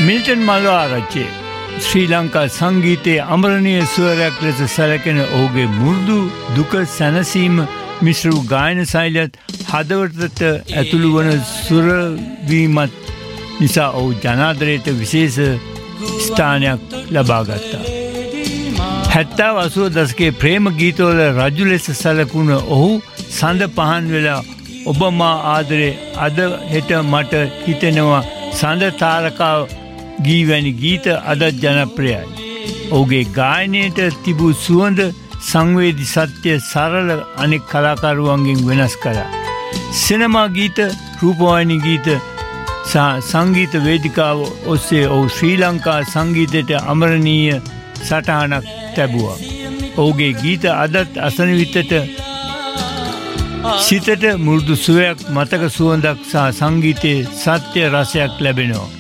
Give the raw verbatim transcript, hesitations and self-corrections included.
Milton Malwarachchi ශ්‍රී ලංකා සංගීතයේ අමරණීය ස්වරයක් ලෙස සැලකෙන ඔහුගේ මුරුදු දුක සැනසීම මිශ්‍ර වූ ගායන ශෛලියත් හදවතට ඇතුළු වන සුර වීමත් නිසා ඔහු ජනාදරයට විශේෂ ස්ථානයක් ලබා ගත්තා. හැත්තෑ අසූ දශකයේ ප්‍රේම ගීතවල රජු ලෙස සැලකුණ ඔහු සඳ පහන් වෙලා ඔබ මා ආදරේ අද හෙට මට හිතෙනවා සඳ තාරකා ගී වැනි ගීත අදත් ජනප්‍රියයි. ඔහුගේ ගායනයට තිබූ සුවඳ සංවේදී සත්‍ය සරල අනෙක් කලාකරුවන්ගෙන් වෙනස් කළා. සිනමා ගීත, රූපවාහිනී ගීත සහ සංගීත වේදිකාව ඔස්සේ ඔහු ශ්‍රී ලංකා සංගීතයට අමරණීය සටහනක් ලැබුවා. ඔහුගේ ගීත අදත් අසන විටට සිතට මුරුදු සුවයක්, මතක සුවඳක් සහ සංගීතයේ සත්‍ය රසයක් ලැබෙනවා.